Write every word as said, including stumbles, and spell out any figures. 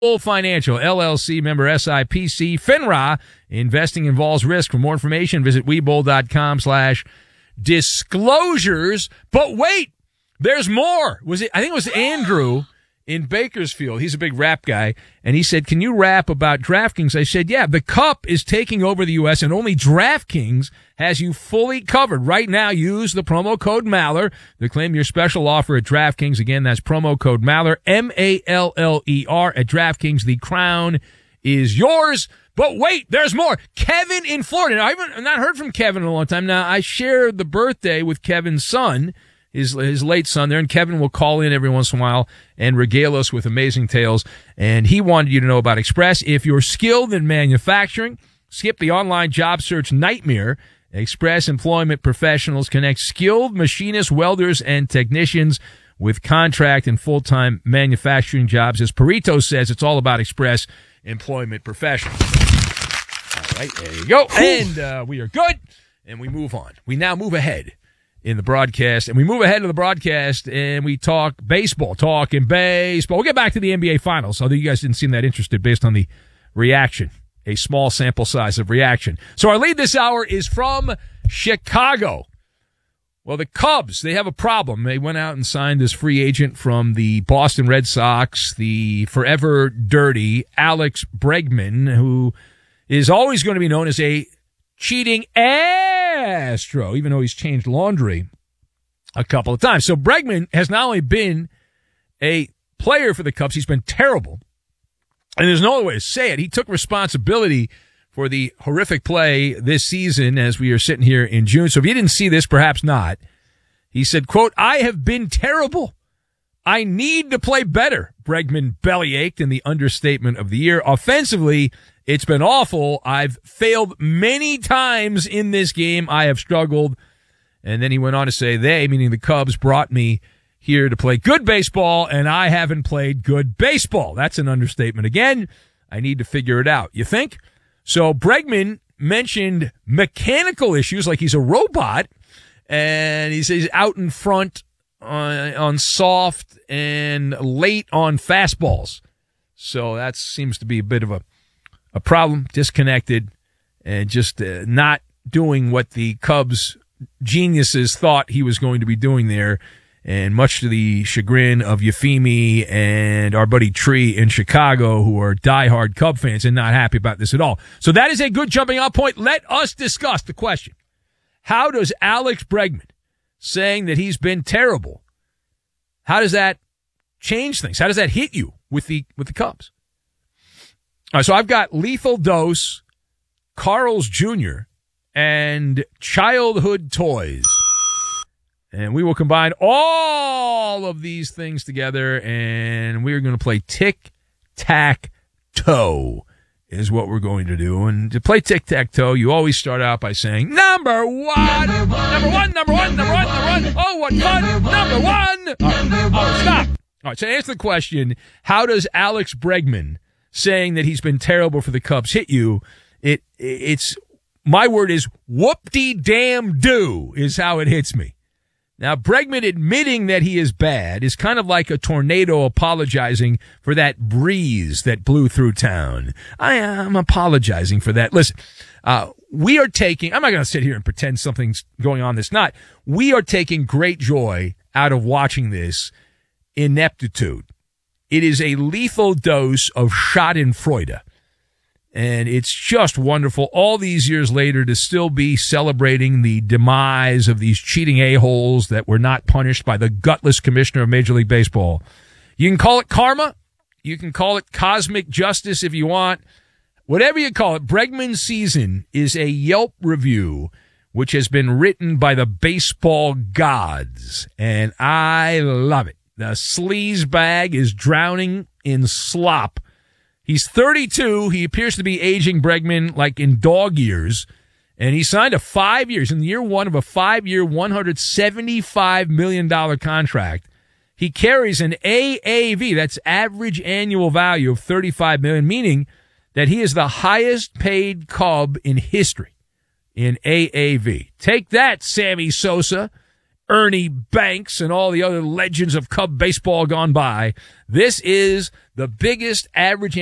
Financial, L L C, member S I P C, FINRA. Investing involves risk. For more information, visit Webull.com slash disclosures. But wait, there's more. Was it? I think it was Andrew in Bakersfield. He's a big rap guy. And he said, can you rap about DraftKings? I said, yeah, the Cup is taking over the U S and only DraftKings has you fully covered. Right now, use the promo code Maller to claim your special offer at DraftKings. Again, that's promo code Maller, M A L L E R at DraftKings. The crown is yours. But wait, there's more. Kevin in Florida. Now, I haven't not heard from Kevin in a long time. Now, I share the birthday with Kevin's son, his his late son there, and Kevin will call in every once in a while and regale us with amazing tales. And he wanted you to know about Express. If you're skilled in manufacturing, skip the online job search nightmare. Express Employment Professionals connect skilled machinists, welders, and technicians with contract and full-time manufacturing jobs. As Pareto says, it's all about Express Employment Professionals. All right, there you go. And uh, we are good, and we move on. We now move ahead in the broadcast, and we move ahead to the broadcast, and we talk baseball, talking baseball. We'll get back to the N B A Finals, although you guys didn't seem that interested based on the reaction, a small sample size of reaction. So our lead this hour is from Chicago. Well, the Cubs, they have a problem. They went out and signed this free agent from the Boston Red Sox, the forever dirty Alex Bregman, who is always going to be known as a cheating Astro, even though he's changed laundry a couple of times. So Bregman has not only been a player for the Cubs, he's been terrible. And there's no other way to say it. He took responsibility for the horrific play this season as we are sitting here in June. So if you didn't see this, perhaps not. He said, quote, I have been terrible. I need to play better. Bregman bellyached in the understatement of the year. Offensively, it's been awful. I've failed many times in this game. I have struggled. And then he went on to say, they, meaning the Cubs, brought me here to play good baseball, and I haven't played good baseball. That's an understatement again. I need to figure it out. You think? So Bregman mentioned mechanical issues, like he's a robot, and he says he's out in front on, on soft and late on fastballs. So that seems to be a bit of a, a problem, disconnected, and just uh, not doing what the Cubs geniuses thought he was going to be doing there. And much to the chagrin of Yefimi and our buddy Tree in Chicago, who are diehard Cub fans and not happy about this at all. So that is a good jumping off point. Let us discuss the question. How does Alex Bregman saying that he's been terrible, how does that change things? How does that hit you with the with the Cubs? All right, so I've got Lethal Dose, Carl's Junior, and Childhood Toys. And we will combine all of these things together, and we're going to play tic-tac-toe is what we're going to do. And to play tic-tac-toe, you always start out by saying, number one, number one, number one, number one, number one. Oh, what fun, number one. All right, oh, stop. All right, so to answer the question, how does Alex Bregman saying that he's been terrible for the Cubs hit you? It It's, my word is whoop-de-damn-do is how it hits me. Now, Bregman admitting that he is bad is kind of like a tornado apologizing for that breeze that blew through town. I am apologizing for that. Listen, uh, we are taking, I'm not going to sit here and pretend something's going on that's not. We are taking great joy out of watching this ineptitude. It is a lethal dose of schadenfreude. And it's just wonderful all these years later to still be celebrating the demise of these cheating a-holes that were not punished by the gutless commissioner of Major League Baseball. You can call it karma. You can call it cosmic justice if you want. Whatever you call it, Bregman's season is a Yelp review which has been written by the baseball gods, and I love it. The sleaze bag is drowning in slop. He's thirty-two. He appears to be aging Bregman like in dog years. And he signed a five years, in the year one of a five-year, one hundred seventy-five million dollars contract. He carries an A A V, that's average annual value, of thirty-five million dollars, meaning that he is the highest paid Cub in history in A A V. Take that, Sammy Sosa. Ernie Banks and all the other legends of Cub baseball gone by. This is the biggest average